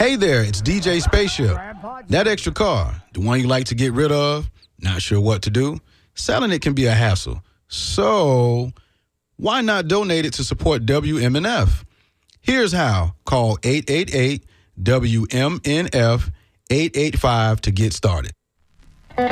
Hey there, it's DJ Spaceship. That extra car, the one you like to get rid of, not sure what to do? Selling it can be a hassle. So why not donate it to support WMNF? Here's how. Call 888-WMNF 885 to get started.